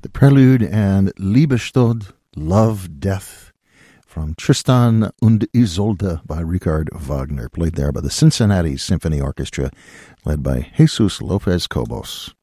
The Prelude and Liebestod, Love, Death, from Tristan und Isolde by Richard Wagner, played there by the Cincinnati Symphony Orchestra, led by Jesus Lopez Cobos.